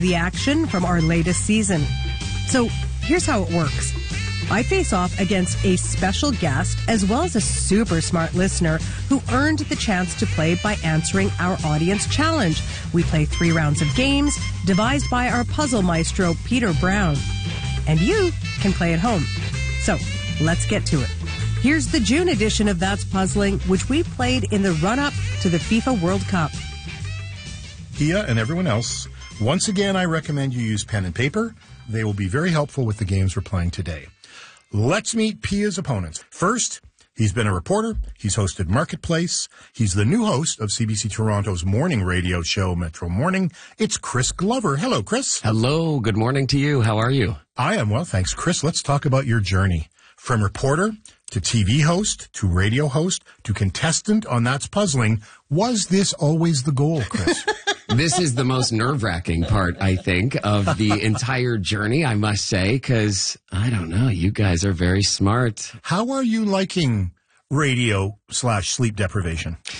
the action from our latest season. So here's how it works. I face off against a special guest as well as a super smart listener who earned the chance to play by answering our audience challenge. We play 3 rounds of games devised by our puzzle maestro, Peter Brown. And you can play at home. So let's get to it. Here's the June edition of That's Puzzling, which we played in the run-up to the FIFA World Cup. Pia and everyone else, once again, I recommend you use pen and paper. They will be very helpful with the games we're playing today. Let's meet Pia's opponents. First, he's been a reporter. He's hosted Marketplace. He's the new host of CBC Toronto's morning radio show, Metro Morning. It's Chris Glover. Hello, Chris. Hello. Good morning to you. How are you? I am well, thanks. Chris, let's talk about your journey. From reporter to TV host to radio host to contestant on That's Puzzling. Was this always the goal, Chris? This is the most nerve-wracking part, I think, of the entire journey, I must say, because, I don't know, you guys are very smart. How are you liking radio/sleep deprivation?